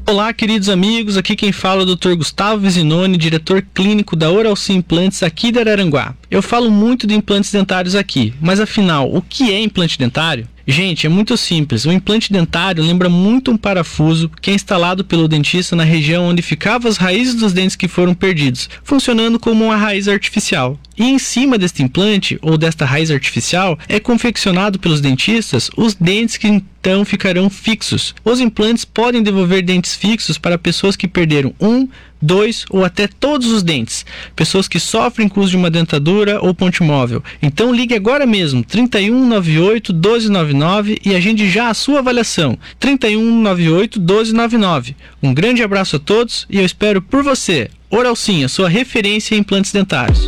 Olá, queridos amigos, aqui quem fala é o Dr. Gustavo Visinoni, diretor clínico da Oralci Implantes aqui de Araranguá. Eu falo muito de implantes dentários aqui, mas afinal, o que é implante dentário? Gente, é muito simples. O implante dentário lembra muito um parafuso que é instalado pelo dentista na região onde ficavam as raízes dos dentes que foram perdidos, funcionando como uma raiz artificial. E em cima deste implante, ou desta raiz artificial, é confeccionado pelos dentistas os dentes que então ficarão fixos. Os implantes podem devolver dentes fixos para pessoas que perderam 1, 2 ou até todos os dentes. Pessoas que sofrem com o uso de uma dentadura ou ponte móvel. Então ligue agora mesmo, 3198 1299 e agende já a sua avaliação. 3198 1299. Um grande abraço a todos e eu espero por você. Oralcinha, sua referência em implantes dentários.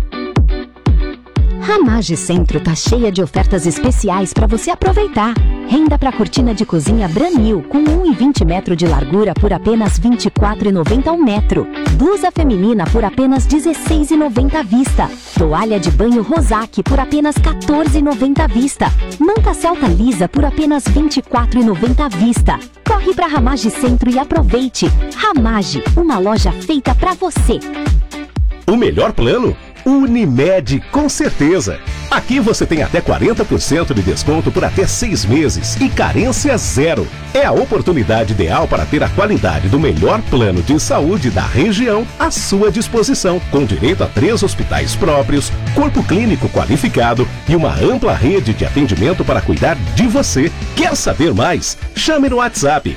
A Mage Centro tá cheia de ofertas especiais para você aproveitar. Renda para cortina de cozinha Branil com 1,20 metro de largura por apenas R$ 24,90 ao metro. Blusa feminina por apenas R$ 16,90 à vista. Toalha de banho Rosac por apenas R$ 14,90 à vista. Manta Celta lisa por apenas R$ 24,90 à vista. Corre para Ramage Centro e aproveite. Ramage, uma loja feita para você. O melhor plano? Unimed, com certeza. Aqui você tem até 40% de desconto por até 6 meses e carência zero. É a oportunidade ideal para ter a qualidade do melhor plano de saúde da região à sua disposição, com direito a 3 hospitais próprios, corpo clínico qualificado e uma ampla rede de atendimento para cuidar de você. Quer saber mais? Chame no WhatsApp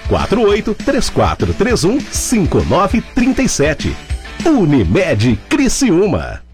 4834315937. Unimed Criciúma.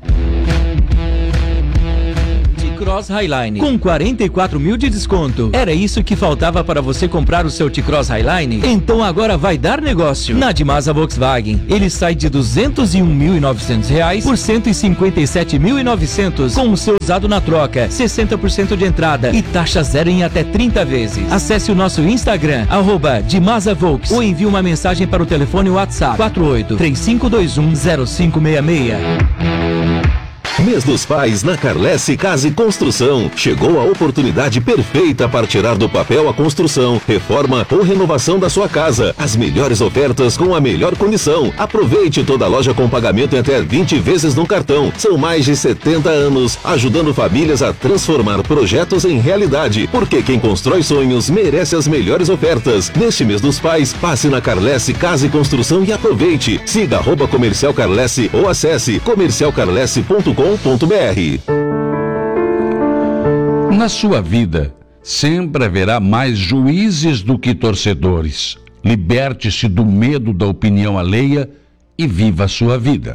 T-Cross Highline, com 44 mil de desconto. Era isso que faltava para você comprar o seu T-Cross Highline? Então agora vai dar negócio. Na Dimasa Volkswagen, ele sai de R$ 201.900 por R$ 157.900, com o seu usado na troca, 60% de entrada e taxa zero em até 30 vezes. Acesse o nosso Instagram, @DimasaVolks, ou envie uma mensagem para o telefone WhatsApp 48-3521-0566. Mês dos Pais na Carlesse Casa e Construção. Chegou a oportunidade perfeita para tirar do papel a construção, reforma ou renovação da sua casa. As melhores ofertas com a melhor condição. Aproveite toda a loja com pagamento em até 20 vezes no cartão. São mais de 70 anos ajudando famílias a transformar projetos em realidade. Porque quem constrói sonhos merece as melhores ofertas. Neste Mês dos Pais, passe na Carlesse Casa e Construção e aproveite. Siga @Comercial Carlesse ou acesse comercialcarlesse.com.br. Na sua vida, sempre haverá mais juízes do que torcedores. Liberte-se do medo da opinião alheia e viva a sua vida.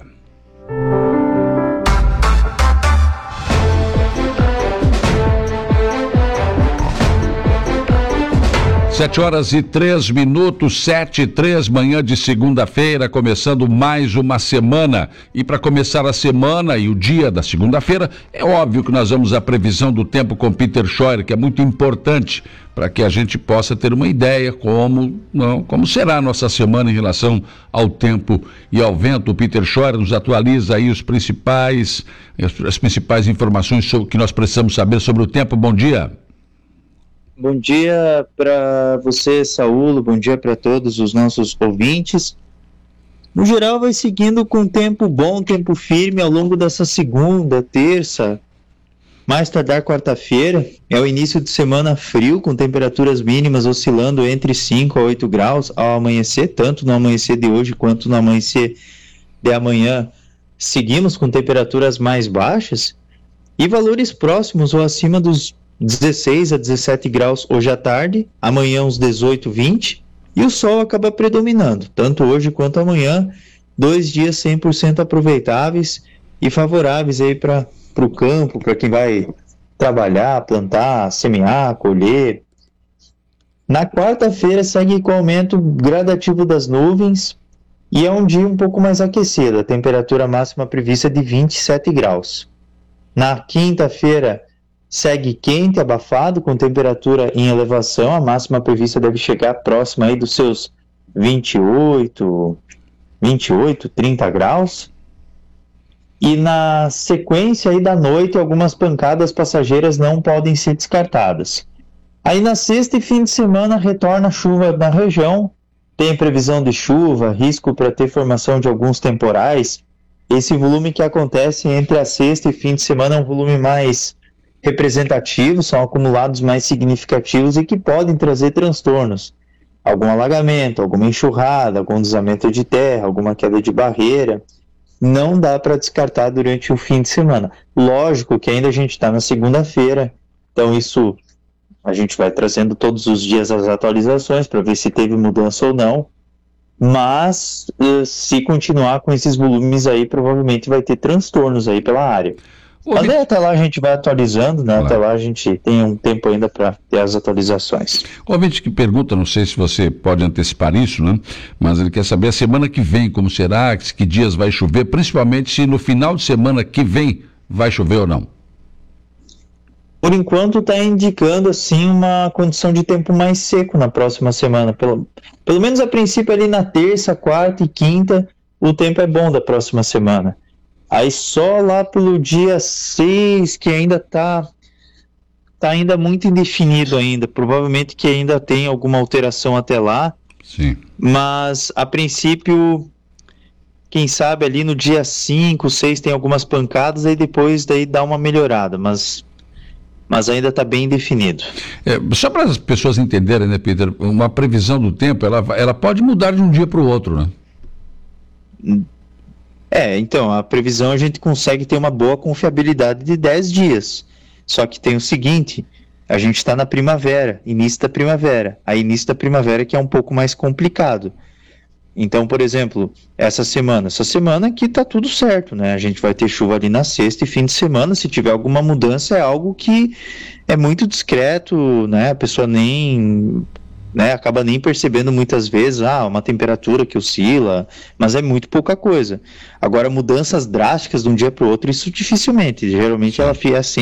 7h03, 7h03, manhã de segunda-feira, começando mais uma semana. E para começar a semana e o dia da segunda-feira, é óbvio que nós vamos à previsão do tempo com Peter Scheuer, que é muito importante para que a gente possa ter uma ideia como será a nossa semana em relação ao tempo e ao vento. O Peter Scheuer nos atualiza aí as principais informações que nós precisamos saber sobre o tempo. Bom dia. Bom dia para você, Saulo, bom dia para todos os nossos ouvintes. No geral, vai seguindo com tempo bom, tempo firme ao longo dessa segunda, terça, mais tardar quarta-feira. É o início de semana frio, com temperaturas mínimas oscilando entre 5 a 8 graus ao amanhecer, tanto no amanhecer de hoje quanto no amanhecer de amanhã. Seguimos com temperaturas mais baixas e valores próximos ou acima dos 16 a 17 graus hoje à tarde, amanhã uns 18, 20, e o sol acaba predominando, tanto hoje quanto amanhã, 2 dias 100% aproveitáveis e favoráveis aí para o campo, para quem vai trabalhar, plantar, semear, colher. Na quarta-feira segue com o aumento gradativo das nuvens e é um dia um pouco mais aquecido, a temperatura máxima prevista é de 27 graus. Na quinta-feira segue quente, abafado, com temperatura em elevação, a máxima prevista deve chegar próxima aí dos seus 28, 30 graus. E na sequência aí da noite, algumas pancadas passageiras não podem ser descartadas. Aí na sexta e fim de semana retorna a chuva na região, tem previsão de chuva, risco para ter formação de alguns temporais, esse volume que acontece entre a sexta e fim de semana é um volume mais representativo, são acumulados mais significativos e que podem trazer transtornos. Algum alagamento, alguma enxurrada, algum deslizamento de terra, alguma queda de barreira, não dá para descartar durante o fim de semana. Lógico que ainda a gente está na segunda-feira, então isso a gente vai trazendo todos os dias as atualizações para ver se teve mudança ou não, mas se continuar com esses volumes aí, provavelmente vai ter transtornos aí pela área. Mas até lá a gente vai atualizando, né? Claro. Até lá a gente tem um tempo ainda para ter as atualizações. O ouvinte que pergunta, não sei se você pode antecipar isso, né? Mas ele quer saber a semana que vem, como será, que dias vai chover, principalmente se no final de semana que vem vai chover ou não. Por enquanto está indicando assim uma condição de tempo mais seco na próxima semana. Pelo menos a princípio ali na terça, quarta e quinta, o tempo é bom da próxima semana. Aí só lá pelo dia 6, que ainda tá ainda muito indefinido ainda. Provavelmente que ainda tem alguma alteração até lá. Sim. Mas a princípio, quem sabe ali no dia 5, 6 tem algumas pancadas, aí depois daí dá uma melhorada, mas ainda está bem definido. Só para as pessoas entenderem, né, Peter, uma previsão do tempo, ela pode mudar de um dia para o outro, né? Então, a previsão a gente consegue ter uma boa confiabilidade de 10 dias. Só que tem o seguinte, a gente está na primavera, início da primavera. A início da primavera que é um pouco mais complicado. Então, por exemplo, essa semana aqui está tudo certo, né? A gente vai ter chuva ali na sexta e fim de semana. Se tiver alguma mudança, é algo que é muito discreto, né? A pessoa nem... acaba nem percebendo muitas vezes, uma temperatura que oscila, mas é muito pouca coisa. Agora, mudanças drásticas de um dia para o outro, isso dificilmente. Geralmente ela é assim.